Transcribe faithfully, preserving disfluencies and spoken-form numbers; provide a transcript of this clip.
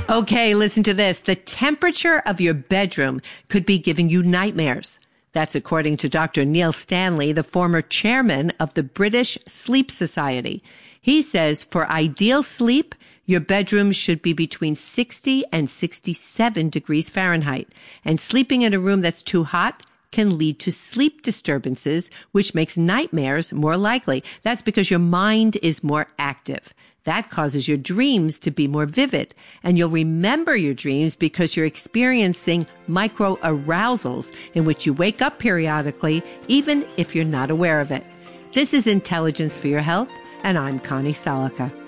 Okay, listen to this. The temperature of your bedroom could be giving you nightmares. That's according to Doctor Neil Stanley, the former chairman of the British Sleep Society. He says for ideal sleep, your bedroom should be between sixty and sixty-seven degrees Fahrenheit. And sleeping in a room that's too hot can lead to sleep disturbances, which makes nightmares more likely. That's because your mind is more active. That causes your dreams to be more vivid. And you'll remember your dreams because you're experiencing micro-arousals in which you wake up periodically, even if you're not aware of it. This is Intelligence for Your Health, and I'm Connie Salica.